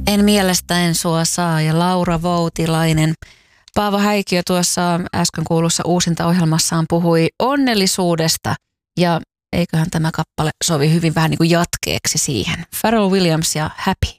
En mielestä en sua saa ja Laura Voutilainen. Paavo Häikiö tuossa äsken kuulussa uusintaohjelmassaan puhui onnellisuudesta ja eiköhän tämä kappale sovi hyvin vähän niin kuin jatkeeksi siihen. Pharrell Williams ja Happy.